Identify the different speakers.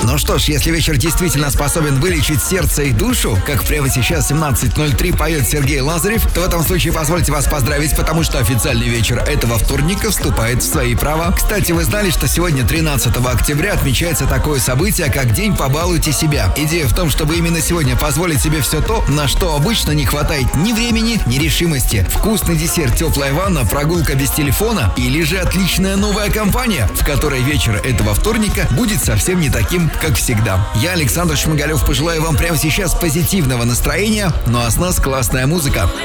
Speaker 1: Ну что ж, если вечер действительно способен вылечить сердце и душу, как прямо сейчас 17:03 поет Сергей Лазарев, то в этом случае позвольте вас поздравить, потому что официальный вечер этого вторника вступает в свои права. Кстати, вы знали, что сегодня, 13 октября, отмечается такое событие, как День «Побалуйте себя». Идея в том, чтобы именно сегодня позволить себе все то, на что обычно не хватает ни времени, ни решимости. Вкусный десерт, теплая ванна, прогулка без телефона или же отличная новая компания, в которой вечер этого вторника будет совсем не таким, как всегда. Я, Александр Шмигалев, пожелаю вам прямо сейчас позитивного настроения, ну а с нас классная музыка.